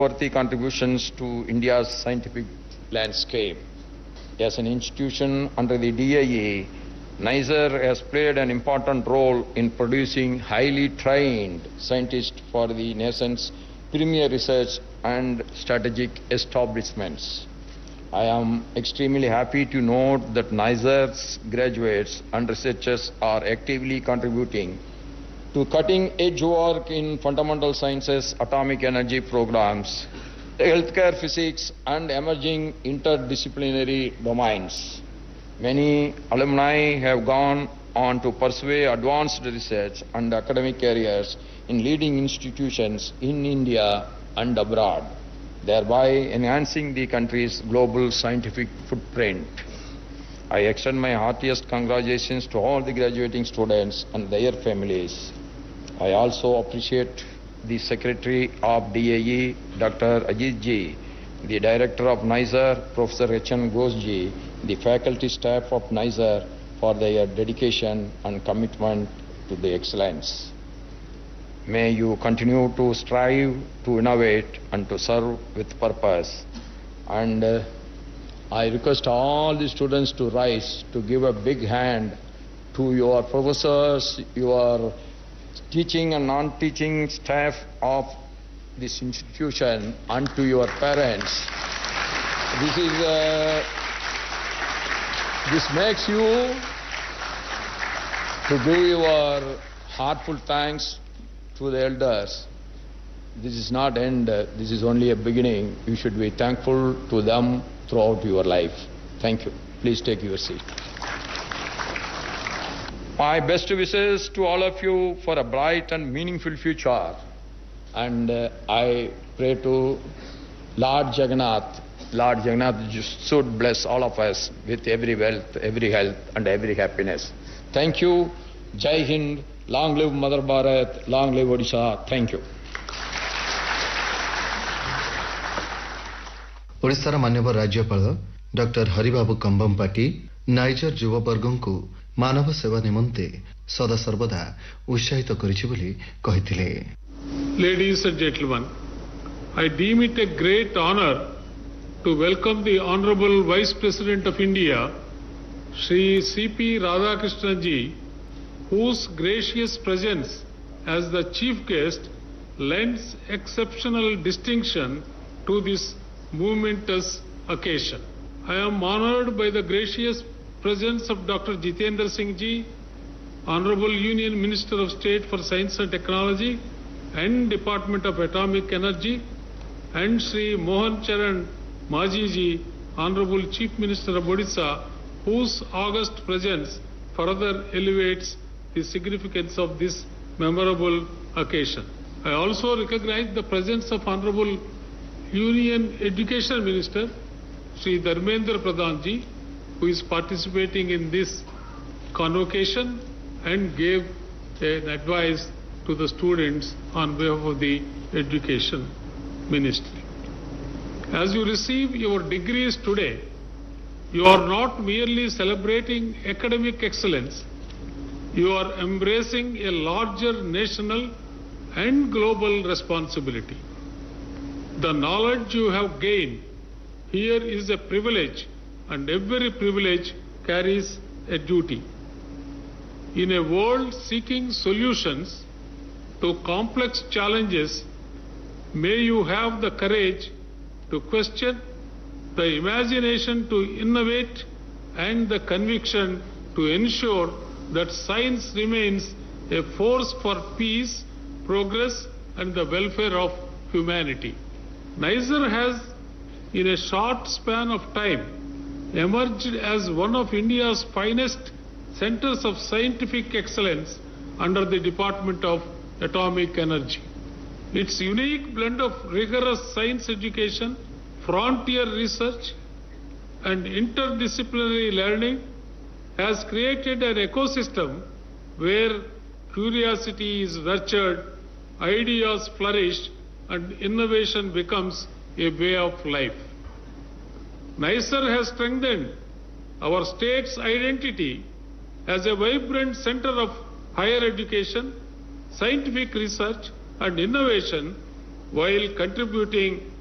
worthy contributions to India's scientific landscape. As an institution under the DIE, NISER has played an important role in producing highly trained scientists for the nation's premier research and strategic establishments. I am extremely happy to note that NISER's graduates and researchers are actively contributing to cutting-edge work in fundamental sciences, atomic energy programs, healthcare physics, and emerging interdisciplinary domains. Many alumni have gone on to pursue advanced research and academic careers in leading institutions in India and abroad, thereby enhancing the country's global scientific footprint. I extend my heartiest congratulations to all the graduating students and their families. I also appreciate the Secretary of DAE, Dr. Ajit Ji, the Director of NISER, Professor H.N. Ghosh Ji, the faculty staff of NISER for their dedication and commitment to the excellence. May you continue to strive to innovate and to serve with purpose. And I request all the students to rise to give a big hand to your professors, your teaching and non-teaching staff of this institution, and to your parents. This makes you to give your heartful thanks to the elders. This is not end, this is only a beginning. You should be thankful to them throughout your life. Thank you. Please take your seat. My best wishes to all of you for a bright and meaningful future. And I pray to Lord Jagannath should bless all of us with every wealth, every health, and every happiness. Thank you. Jai Hind. Long live Mother Bharat. Long live Odisha. Thank you. ओडिशार मान्यवर राज्यपाल doctor Haribabu कंबमपाटी niger युववर्गଙ୍କୁ मानव सेवा निमंते सदा सर्वदा उत्साहित करिछि बोली कहिथिले। Ladies and gentlemen, I deem it a great honor to welcome the Honorable Vice President of India, Shri C.P. Radhakrishnan ji, whose gracious presence as the chief guest lends exceptional distinction to this momentous occasion. I am honored by the gracious presence of Dr. Jitendra Singh ji, Honorable Union Minister of State for Science and Technology and Department of Atomic Energy, and Shri Mohan Charan Majhi ji, Honorable Chief Minister of Odisha, whose august presence further elevates the significance of this memorable occasion. I also recognize the presence of Honorable Union Education Minister, Shri Dharmendra Pradhan ji, who is participating in this convocation and gave an advice to the students on behalf of the Education Ministry. As you receive your degrees today, you are not merely celebrating academic excellence, you are embracing a larger national and global responsibility. The knowledge you have gained here is a privilege, and every privilege carries a duty. In a world seeking solutions to complex challenges, may you have the courage to question, the imagination to innovate, and the conviction to ensure that science remains a force for peace, progress, and the welfare of humanity. NISER has, in a short span of time, emerged as one of India's finest centers of scientific excellence under the Department of Atomic Energy. Its unique blend of rigorous science education, frontier research, and interdisciplinary learning has created an ecosystem where curiosity is nurtured, ideas flourish, and innovation becomes a way of life. NISER has strengthened our state's identity as a vibrant center of higher education, scientific research, and innovation while contributing